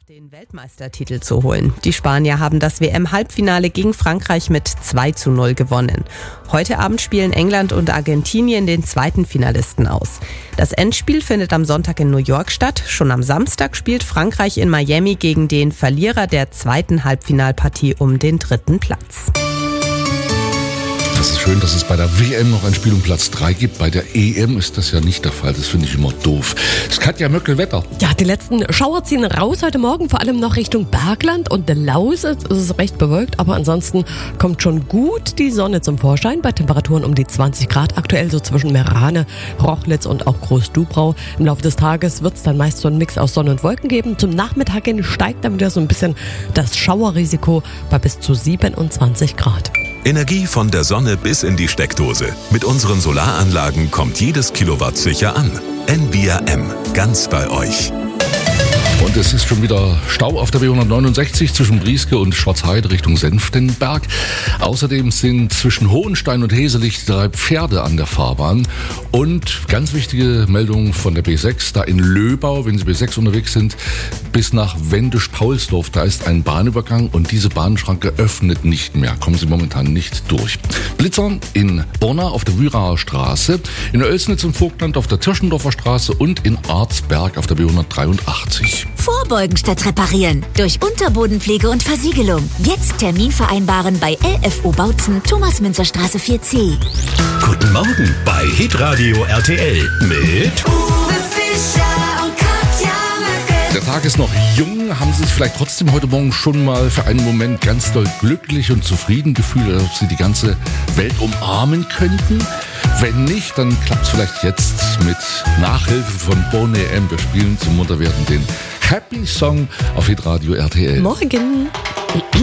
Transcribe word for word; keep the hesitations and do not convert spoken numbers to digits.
den Weltmeistertitel zu holen. Die Spanier haben das W M-Halbfinale gegen Frankreich mit zwei zu null gewonnen. Heute Abend spielen England und Argentinien den zweiten Finalisten aus. Das Endspiel findet am Sonntag in New York statt. Schon am Samstag spielt Frankreich in Miami gegen den Verlierer der zweiten Halbfinalpartie um den dritten Platz. Das ist schön, dass es bei der W M noch ein Spiel um Platz drei gibt. Bei der E M ist das ja nicht der Fall. Das finde ich immer doof. Es hat ja Möckel-Wetter. Ja, die letzten Schauer ziehen raus heute Morgen, vor allem noch Richtung Bergland und der Lausitz. Es ist recht bewölkt, aber ansonsten kommt schon gut die Sonne zum Vorschein bei Temperaturen um die zwanzig Grad. Aktuell so zwischen Merane, Rochlitz und auch Groß-Dubrau. Im Laufe des Tages wird es dann meist so einen Mix aus Sonne und Wolken geben. Zum Nachmittag hin steigt dann wieder so ein bisschen das Schauerrisiko bei bis zu siebenundzwanzig Grad. Energie von der Sonne bis in die Steckdose. Mit unseren Solaranlagen kommt jedes Kilowatt sicher an. N V R M, ganz bei euch. Und es ist schon wieder Stau auf der B hundertneunundsechzig zwischen Brieske und Schwarzheide Richtung Senftenberg. Außerdem sind zwischen Hohenstein und Heselig drei Pferde an der Fahrbahn. Und ganz wichtige Meldung von der B sechs, da in Löbau, wenn Sie B sechs unterwegs sind, bis nach Wendisch-Paulsdorf, da ist ein Bahnübergang und diese Bahnschranke öffnet nicht mehr. Kommen Sie momentan nicht durch. Blitzer in Borna auf der Würaer Straße, in Oelsnitz und Vogtland auf der Tirschendorfer Straße und in Arzberg auf der B hundertdreiundachtzig. Vorbeugen statt reparieren. Durch Unterbodenpflege und Versiegelung. Jetzt Termin vereinbaren bei L F O Bautzen, Thomas-Münzer-Straße vier C. Guten Morgen bei Hitradio R T L mit Uwe Fischer und Katja Möckel. Der Tag ist noch jung. Haben Sie sich vielleicht trotzdem heute Morgen schon mal für einen Moment ganz doll glücklich und zufrieden gefühlt, als ob Sie die ganze Welt umarmen könnten? Wenn nicht, dann klappt es vielleicht jetzt mit Nachhilfe von Boney M. Wir spielen zum Munterwerden den Happy Song auf Hitradio R T L. Morgen.